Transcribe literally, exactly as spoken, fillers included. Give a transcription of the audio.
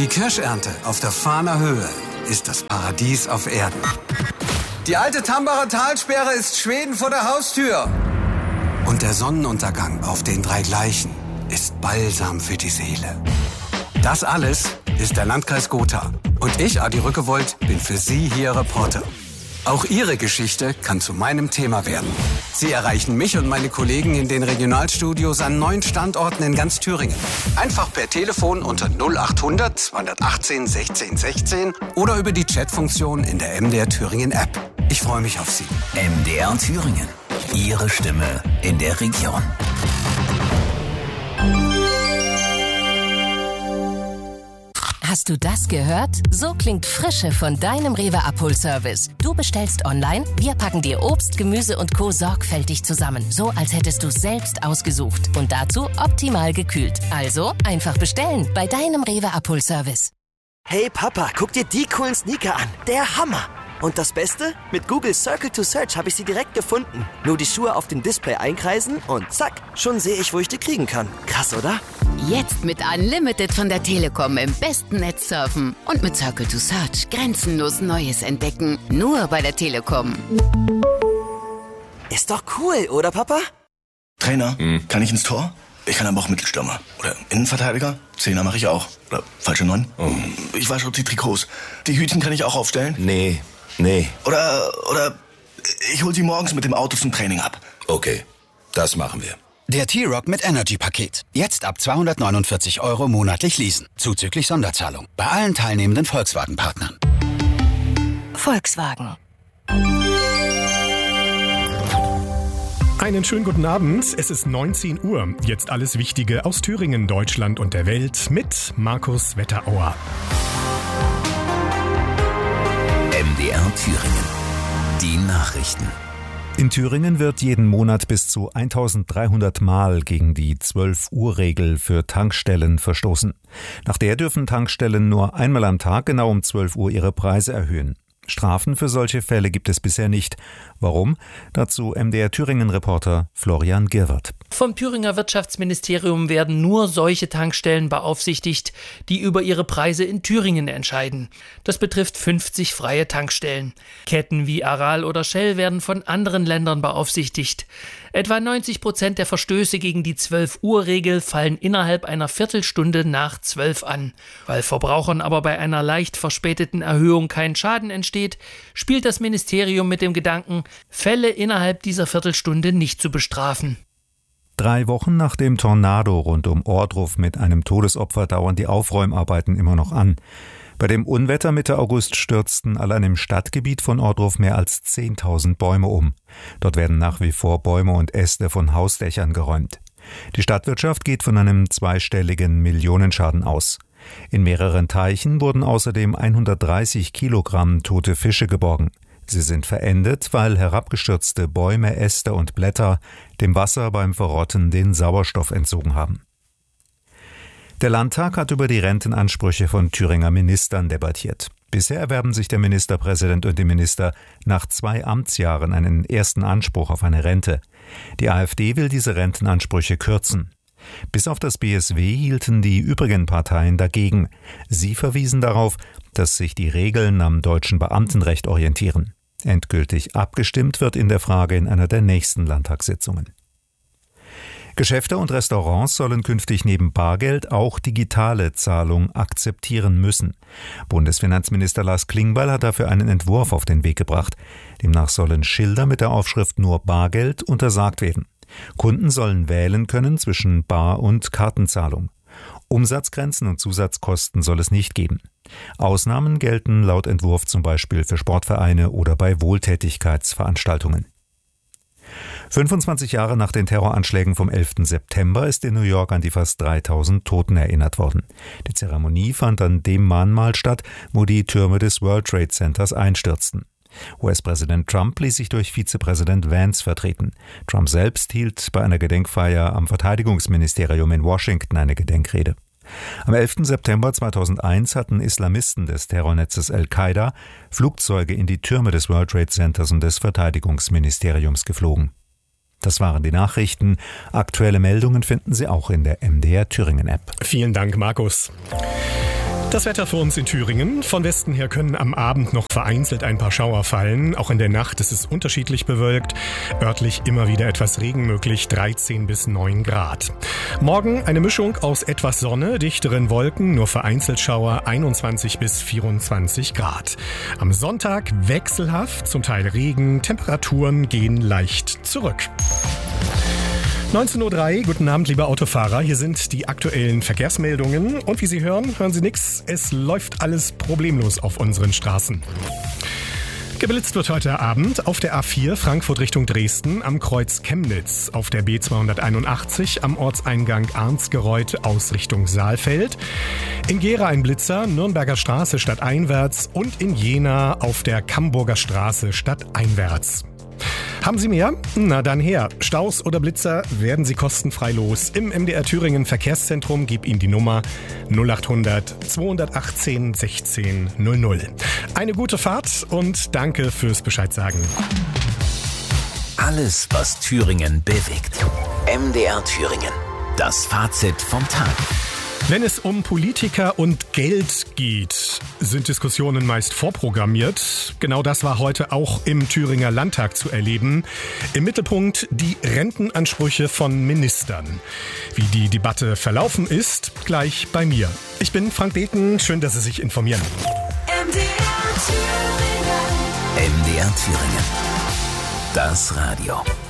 Die Kirschernte auf der Fahner Höhe ist das Paradies auf Erden. Die alte Tambacher Talsperre ist Schweden vor der Haustür. Und der Sonnenuntergang auf den drei Gleichen ist Balsam für die Seele. Das alles ist der Landkreis Gotha. Und ich, Adi Rückewold, bin für Sie hier Reporter. Auch Ihre Geschichte kann zu meinem Thema werden. Sie erreichen mich und meine Kollegen in den Regionalstudios an neun Standorten in ganz Thüringen. Einfach per Telefon unter null achthundert zweihundertachtzehn sechzehn sechzehn oder über die Chatfunktion in der M D R Thüringen App. Ich freue mich auf Sie. M D R Thüringen. Ihre Stimme in der Region. Hast du das gehört? So klingt Frische von deinem Rewe-Abholservice. Du bestellst online, wir packen dir Obst, Gemüse und Co. sorgfältig zusammen. So, als hättest du es selbst ausgesucht. Und dazu optimal gekühlt. Also einfach bestellen bei deinem Rewe-Abholservice. Hey Papa, guck dir die coolen Sneaker an. Der Hammer! Und das Beste? Mit Google Circle to Search habe ich sie direkt gefunden. Nur die Schuhe auf dem Display einkreisen und zack, schon sehe ich, wo ich die kriegen kann. Krass, oder? Jetzt mit Unlimited von der Telekom im besten Netz surfen. Und mit Circle to Search grenzenlos Neues entdecken. Nur bei der Telekom. Ist doch cool, oder Papa? Trainer, hm. kann ich ins Tor? Ich kann aber auch Mittelstürmer. Oder Innenverteidiger? Zehner mache ich auch. Oder falsche Neun? Oh. Ich wasche auch die Trikots. Die Hütchen kann ich auch aufstellen? Nee. Nee. Oder, oder ich hol sie morgens mit dem Auto zum Training ab. Okay, das machen wir. Der T-Rock mit Energy-Paket. Jetzt ab zweihundertneunundvierzig Euro monatlich leasen. Zuzüglich Sonderzahlung. Bei allen teilnehmenden Volkswagen-Partnern. Volkswagen. Einen schönen guten Abend. Es ist neunzehn Uhr. Jetzt alles Wichtige aus Thüringen, Deutschland und der Welt mit Markus Wetterauer. M D R Thüringen. Die Nachrichten. In Thüringen wird jeden Monat bis zu eintausenddreihundert Mal gegen die zwölf-Uhr-Regel für Tankstellen verstoßen. Nach der dürfen Tankstellen nur einmal am Tag genau um zwölf Uhr ihre Preise erhöhen. Strafen für solche Fälle gibt es bisher nicht. Warum? Dazu M D R Thüringen-Reporter Florian Girwert. Vom Thüringer Wirtschaftsministerium werden nur solche Tankstellen beaufsichtigt, die über ihre Preise in Thüringen entscheiden. Das betrifft fünfzig freie Tankstellen. Ketten wie Aral oder Shell werden von anderen Ländern beaufsichtigt. Etwa neunzig Prozent der Verstöße gegen die zwölf-Uhr-Regel fallen innerhalb einer Viertelstunde nach zwölf an. Weil Verbrauchern aber bei einer leicht verspäteten Erhöhung kein Schaden entsteht, spielt das Ministerium mit dem Gedanken, Fälle innerhalb dieser Viertelstunde nicht zu bestrafen. Drei Wochen nach dem Tornado rund um Ohrdruf mit einem Todesopfer dauern die Aufräumarbeiten immer noch an. Bei dem Unwetter Mitte August stürzten allein im Stadtgebiet von Ohrdruf mehr als zehntausend Bäume um. Dort werden nach wie vor Bäume und Äste von Hausdächern geräumt. Die Stadtwirtschaft geht von einem zweistelligen Millionenschaden aus. In mehreren Teichen wurden außerdem hundertdreißig Kilogramm tote Fische geborgen. Sie sind verendet, weil herabgestürzte Bäume, Äste und Blätter dem Wasser beim Verrotten den Sauerstoff entzogen haben. Der Landtag hat über die Rentenansprüche von Thüringer Ministern debattiert. Bisher erwerben sich der Ministerpräsident und die Minister nach zwei Amtsjahren einen ersten Anspruch auf eine Rente. Die AfD will diese Rentenansprüche kürzen. Bis auf das B S W hielten die übrigen Parteien dagegen. Sie verwiesen darauf, dass sich die Regeln am deutschen Beamtenrecht orientieren. Endgültig abgestimmt wird in der Frage in einer der nächsten Landtagssitzungen. Geschäfte und Restaurants sollen künftig neben Bargeld auch digitale Zahlung akzeptieren müssen. Bundesfinanzminister Lars Klingbeil hat dafür einen Entwurf auf den Weg gebracht. Demnach sollen Schilder mit der Aufschrift nur Bargeld untersagt werden. Kunden sollen wählen können zwischen Bar- und Kartenzahlung. Umsatzgrenzen und Zusatzkosten soll es nicht geben. Ausnahmen gelten laut Entwurf zum Beispiel für Sportvereine oder bei Wohltätigkeitsveranstaltungen. fünfundzwanzig Jahre nach den Terroranschlägen vom elften September ist in New York an die fast dreitausend Toten erinnert worden. Die Zeremonie fand an dem Mahnmal statt, wo die Türme des World Trade Centers einstürzten. U S-Präsident Trump ließ sich durch Vizepräsident Vance vertreten. Trump selbst hielt bei einer Gedenkfeier am Verteidigungsministerium in Washington eine Gedenkrede. Am elften September zweitausendeins hatten Islamisten des Terrornetzes Al-Qaida Flugzeuge in die Türme des World Trade Centers und des Verteidigungsministeriums geflogen. Das waren die Nachrichten. Aktuelle Meldungen finden Sie auch in der M D R Thüringen App. Vielen Dank, Markus. Das Wetter für uns in Thüringen. Von Westen her können am Abend noch vereinzelt ein paar Schauer fallen. Auch in der Nacht ist es unterschiedlich bewölkt. Örtlich immer wieder etwas Regen möglich, dreizehn bis neun Grad. Morgen eine Mischung aus etwas Sonne, dichteren Wolken, nur vereinzelt Schauer, einundzwanzig bis vierundzwanzig Grad. Am Sonntag wechselhaft, zum Teil Regen, Temperaturen gehen leicht zurück. neunzehn Uhr drei, guten Abend, liebe Autofahrer. Hier sind die aktuellen Verkehrsmeldungen. Und wie Sie hören, hören Sie nichts. Es läuft alles problemlos auf unseren Straßen. Geblitzt wird heute Abend auf der A vier Frankfurt Richtung Dresden am Kreuz Chemnitz, auf der B zweihunderteinundachtzig am Ortseingang Arnsgereuth aus Richtung Saalfeld, in Gera ein Blitzer, Nürnberger Straße stadteinwärts und in Jena auf der Camburger Straße stadteinwärts. Haben Sie mehr? Na dann her. Staus oder Blitzer werden Sie kostenfrei los. Im M D R Thüringen Verkehrszentrum gib Ihnen die Nummer null acht hundert zweihundertachtzehn sechzehn null null. Eine gute Fahrt und danke fürs Bescheid sagen. Alles, was Thüringen bewegt. M D R Thüringen. Das Fazit vom Tag. Wenn es um Politiker und Geld geht, sind Diskussionen meist vorprogrammiert. Genau das war heute auch im Thüringer Landtag zu erleben. Im Mittelpunkt die Rentenansprüche von Ministern. Wie die Debatte verlaufen ist, gleich bei mir. Ich bin Frank Beken, schön, dass Sie sich informieren. M D R Thüringen. M D R Thüringen. Das Radio.